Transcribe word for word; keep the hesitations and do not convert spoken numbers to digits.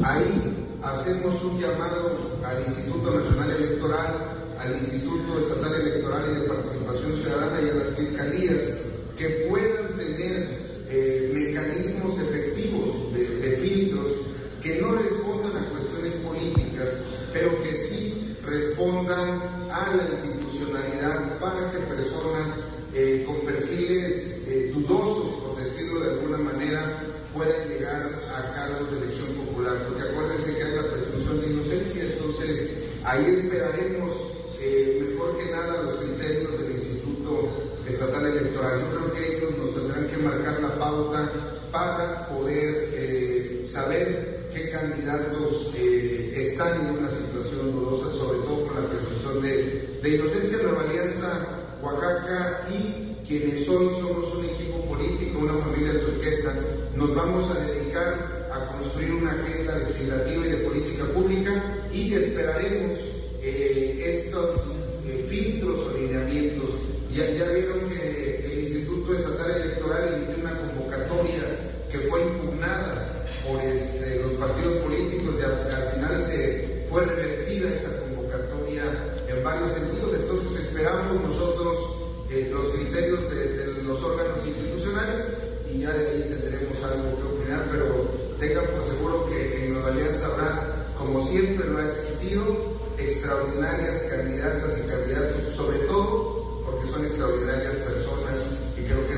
Ahí hacemos un llamado al Instituto Nacional Electoral, al Instituto Estatal Electoral y de Participación Ciudadana y a las fiscalías que puedan tener eh, mecanismos efectivos de, de filtros que no respondan a cuestiones políticas, pero que sí respondan a la institucionalidad para que personas eh, con perfiles eh, dudosos, por decirlo de alguna manera, puedan llegar a cargos de elección popular, porque acuérdense que hay la presunción de inocencia. Entonces ahí esperaremos eh, mejor que nada los criterios del Instituto Estatal Electoral. Yo creo que ellos nos tendrán que marcar la pauta para poder eh, saber qué candidatos eh, están en una situación dudosa, sobre todo con la presunción de, de inocencia. Nueva Alianza Oaxaca y quienes hoy somos un equipo político, una familia turquesa, nos vamos a dedicar a construir una agenda legislativa y de política pública y esperaremos eh, estos eh, filtros o lineamientos. Ya, ya vieron que el Instituto Estatal Electoral emitió una convocatoria que fue impugnada por este, los partidos políticos y al, al final se fue revertida esa convocatoria en varios sentidos. Entonces esperamos nosotros eh, los criterios de, de los órganos institucionales y ya de ahí tendremos algo que opinar, pero tengan por seguro que en Nueva Alianza habrá, como siempre lo ha existido, extraordinarias candidatas y candidatos, sobre todo porque son extraordinarias personas y creo que